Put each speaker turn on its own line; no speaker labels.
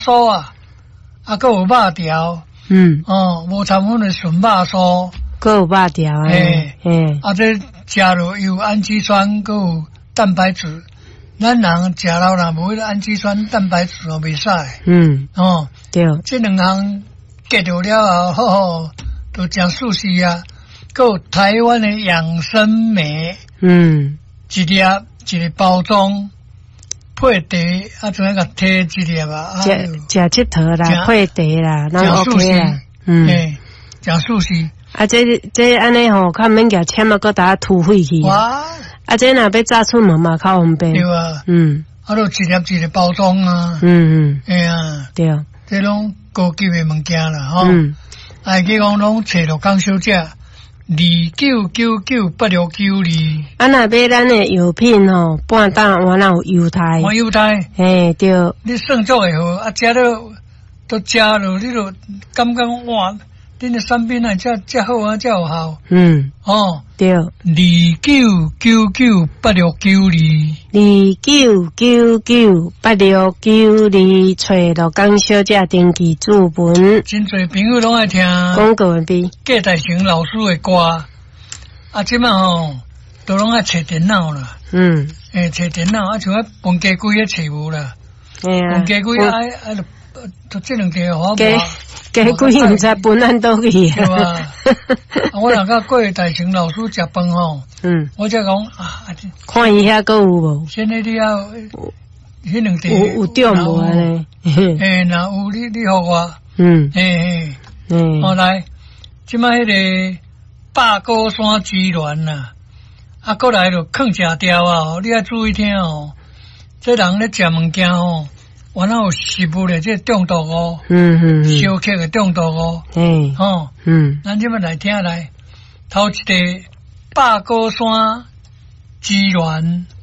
酥啊，啊，佮有肉条，无掺粉的纯肉酥，
佮有肉条诶，
啊，这食落有氨基酸，佮有蛋白质。咱人食了若无迄个氨基酸、蛋白质哦，袂使。
对，
这两项结着了后，好，都讲素食啊。佮有台湾的养生梅，一粒一个包装。配茶啊，怎样个摕一粒啊？
食佚佗啦，配茶啦，那 OK 啦。
食素食。
啊，这安尼吼，较免甲签啊，搁打土废去。
哇！
啊，这若要炸出门嘛，较方便。
对啊。啊，都一粒一个包装啊。哎呀，
对。
这拢高级的物件啦，吼。啊，去讲拢找着讲小姐。29998692。
啊，若买咱的药品吼，半打我若有优待。
我优待。
嘿，对。
你算做会好，啊，食了都食了，你就感觉哇，恁的产品啊，遮好啊，遮有效。
对。29998692，29998692，找罗江小姐登记注文。
真侪朋友拢爱听
广告完毕。
郭台成老师的歌，啊，即摆吼都拢爱找电脑啦。找电脑啊，像本家龟也找无啦。本家龟都这两天好无。
加几毋知分咱倒去。
对吧？我若甲郭台成老师食饭吼，我才讲啊，
看伊遐搁有无？
现在你要迄两天
有中无咧？
若有你互我。来，即摆迄个八高山鸡卵呐，啊，过来就放食掉啊！你要注意听哦，这人咧食物件哦。原来有食物的这中毒哦，烧烤的中毒哦，咱这么来听来，头一个八高山鸡卵